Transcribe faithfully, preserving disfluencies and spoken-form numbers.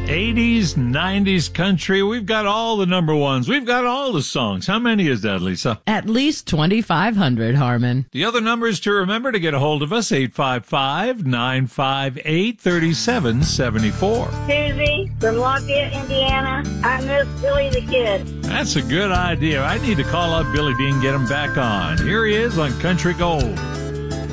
eighties, nineties country. We've got all the number ones. We've got all the songs. How many is that, Lisa? At least twenty-five hundred, Harmon. The other numbers to remember to get a hold of us, eight five five, nine five eight, three seven seven four. Susie from Lafayette, Indiana. I miss Billy the Kid. That's a good idea. I need to call up Billy Dean and get him back on. Here he is on Country Gold.